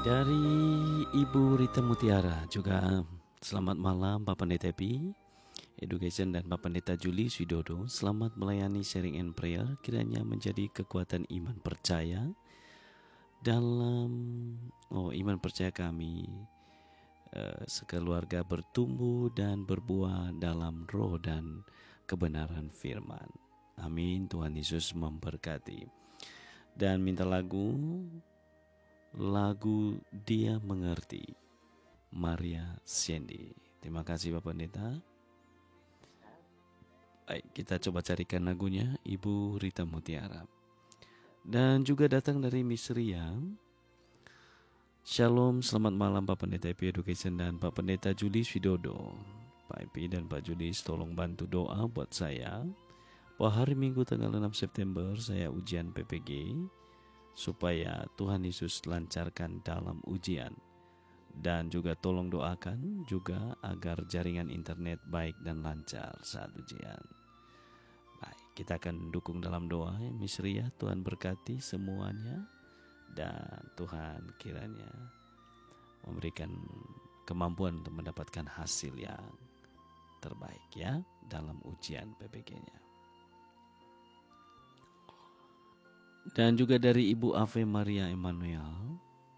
Dari Ibu Rita Mutiara juga selamat malam Pak Pendeta Epi Education dan Pak Pendeta Juli Widodo. Selamat melayani sharing and prayer, kiranya menjadi kekuatan iman percaya dalam iman percaya kami sekeluarga bertumbuh dan berbuah dalam roh dan kebenaran firman. Amin. Tuhan Yesus memberkati. Dan minta lagu Dia Mengerti, Maria Sandy. Terima kasih Bapak Pendeta. Baik, kita coba carikan lagunya Ibu Rita Mutiara. Dan juga datang dari Miss Ria. Shalom, selamat malam Pak Pendeta EP Education dan Pak Pendeta Julius Widodo. Pak EP dan Pak Julius tolong bantu doa buat saya. Bahwa hari Minggu tanggal 6 September saya ujian PPG, supaya Tuhan Yesus lancarkan dalam ujian. Dan juga tolong doakan juga agar jaringan internet baik dan lancar saat ujian. Baik, kita akan dukung dalam doa ya Miss Ria. Tuhan berkati semuanya. Dan Tuhan kiranya memberikan kemampuan untuk mendapatkan hasil yang terbaik ya dalam ujian PPG-nya. Dan juga dari Ibu Ave Maria Emmanuel.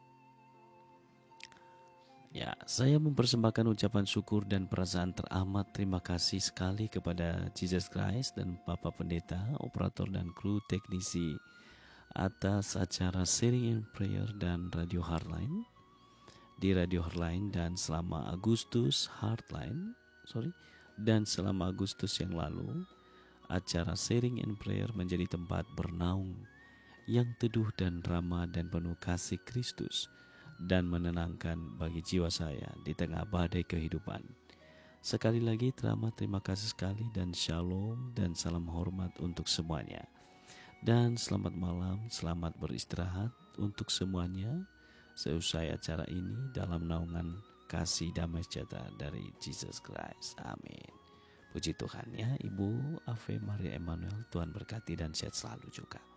Ya, saya mempersembahkan ucapan syukur dan perasaan teramat terima kasih sekali kepada Jesus Christ dan Bapak Pendeta, operator dan kru teknisi atas acara Sharing and Prayer dan Radio Heartline di Radio Heartline dan selama Agustus yang lalu acara Sharing and Prayer menjadi tempat bernaung yang teduh dan ramah dan penuh kasih Kristus dan menenangkan bagi jiwa saya di tengah badai kehidupan. Sekali lagi teramat terima kasih sekali dan shalom dan salam hormat untuk semuanya. Dan selamat malam, selamat beristirahat untuk semuanya seusai acara ini dalam naungan kasih damai sejahtera dari Jesus Christ. Amin. Puji Tuhan ya, Ibu Ave Maria Emmanuel, Tuhan berkati dan sehat selalu juga.